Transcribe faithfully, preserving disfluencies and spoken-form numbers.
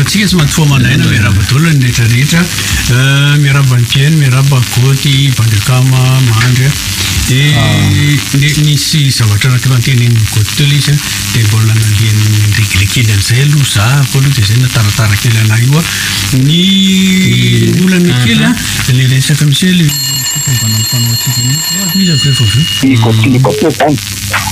antsika tsy mantofoa manaina miaraba dolo ny rehetrarehetra miaraba ny piaino miaraba goty bandekama mandry de nisy zavatra anankiray antenen'ny goty teo izy de mbola nalian'ny reglekely an'izay aloha za koa aloha de zay nataratara kely anahy io ny olana kely a le resaka misy le fitaovana mifanoatsika ny izy avy rehefa avy goty goty zany